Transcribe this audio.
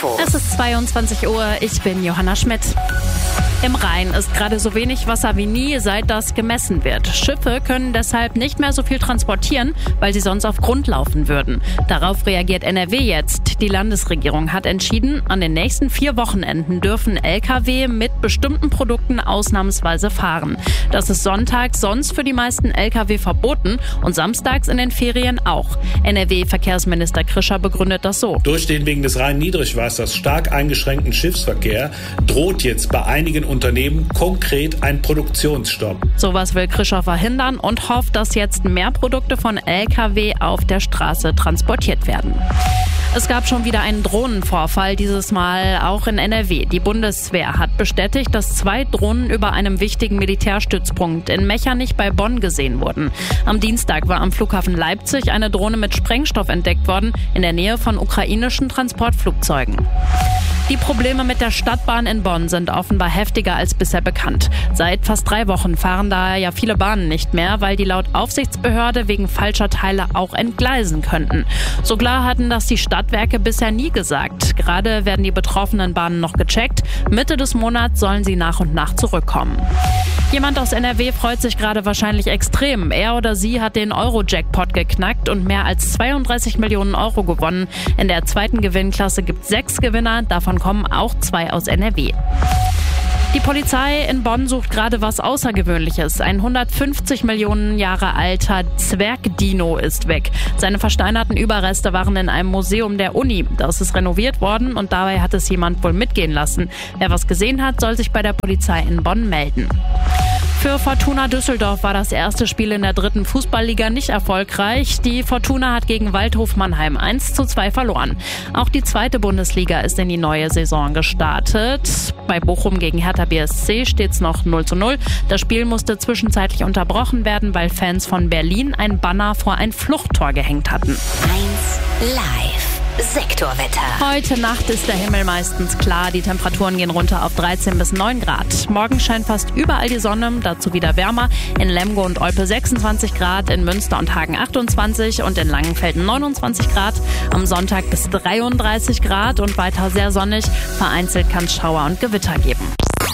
Info. Es ist 22 Uhr, ich bin Johanna Schmidt. Im Rhein ist gerade so wenig Wasser wie nie, seit das gemessen wird. Schiffe können deshalb nicht mehr so viel transportieren, weil sie sonst auf Grund laufen würden. Darauf reagiert NRW jetzt. Die Landesregierung hat entschieden, an den nächsten 4 Wochenenden dürfen Lkw mit bestimmten Produkten ausnahmsweise fahren. Das ist sonntags sonst für die meisten Lkw verboten und samstags in den Ferien auch. NRW-Verkehrsminister Krischer begründet das so. Durch den wegen des Rhein-Niedrigwassers stark eingeschränkten Schiffsverkehr droht jetzt bei einigen Unternehmen konkret ein Produktionsstopp. Sowas will Krischer verhindern und hofft, dass jetzt mehr Produkte von Lkw auf der Straße transportiert werden. Es gab schon wieder einen Drohnenvorfall, dieses Mal auch in NRW. Die Bundeswehr hat bestätigt, dass 2 Drohnen über einem wichtigen Militärstützpunkt in Mechernich bei Bonn gesehen wurden. Am Dienstag war am Flughafen Leipzig eine Drohne mit Sprengstoff entdeckt worden, in der Nähe von ukrainischen Transportflugzeugen. Die Probleme mit der Stadtbahn in Bonn sind offenbar heftiger als bisher bekannt. Seit fast 3 Wochen fahren da ja viele Bahnen nicht mehr, weil die laut Aufsichtsbehörde wegen falscher Teile auch entgleisen könnten. So klar hatten das die Stadtwerke bisher nie gesagt. Gerade werden die betroffenen Bahnen noch gecheckt. Mitte des Monats sollen sie nach und nach zurückkommen. Jemand aus NRW freut sich gerade wahrscheinlich extrem. Er oder sie hat den Euro-Jackpot geknackt und mehr als 32 Millionen Euro gewonnen. In der 2. Gewinnklasse gibt es 6 Gewinner, davon kommen auch 2 aus NRW. Die Polizei in Bonn sucht gerade was Außergewöhnliches. Ein 150 Millionen Jahre alter Zwergdino ist weg. Seine versteinerten Überreste waren in einem Museum der Uni. Das ist renoviert worden und dabei hat es jemand wohl mitgehen lassen. Wer was gesehen hat, soll sich bei der Polizei in Bonn melden. Für Fortuna Düsseldorf war das erste Spiel in der 3. Fußballliga nicht erfolgreich. Die Fortuna hat gegen Waldhof Mannheim 1:2 verloren. Auch die 2. Bundesliga ist in die neue Saison gestartet. Bei Bochum gegen Hertha BSC steht es noch 0:0. Das Spiel musste zwischenzeitlich unterbrochen werden, weil Fans von Berlin ein Banner vor ein Fluchttor gehängt hatten. 1 Live. Sektorwetter. Heute Nacht ist der Himmel meistens klar. Die Temperaturen gehen runter auf 13 bis 9 Grad. Morgen scheint fast überall die Sonne, dazu wieder wärmer. In Lemgo und Olpe 26 Grad, in Münster und Hagen 28 und in Langenfelden 29 Grad. Am Sonntag bis 33 Grad und weiter sehr sonnig. Vereinzelt kann es Schauer und Gewitter geben.